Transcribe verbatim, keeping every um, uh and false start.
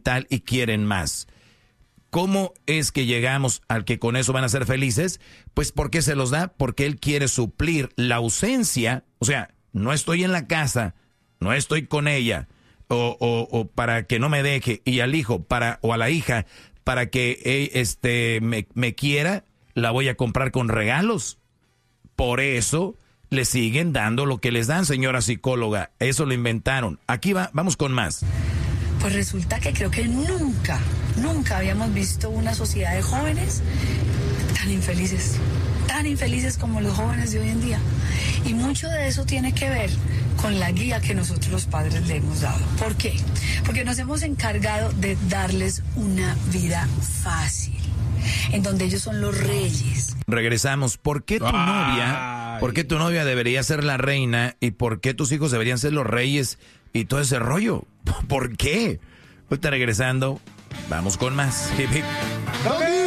sentimental y quieren más. ¿Cómo es que llegamos al que con eso van a ser felices? Pues porque se los da, porque él quiere suplir la ausencia. O sea, no estoy en la casa, no estoy con ella, o, o, o para que no me deje, y al hijo para o a la hija, para que eh, este me, me quiera, la voy a comprar con regalos. Por eso le siguen dando lo que les dan, señora psicóloga. Eso lo inventaron. Aquí va, vamos con más. Pues resulta que creo que nunca, nunca habíamos visto una sociedad de jóvenes tan infelices, tan infelices como los jóvenes de hoy en día. Y mucho de eso tiene que ver con la guía que nosotros los padres le hemos dado. ¿Por qué? Porque nos hemos encargado de darles una vida fácil, en donde ellos son los reyes. Regresamos. ¿Por qué tu Ay. novia, por qué tu novia debería ser la reina y por qué tus hijos deberían ser los reyes y todo ese rollo? ¿Por qué? Ahorita regresando, vamos con más. Hip, hip.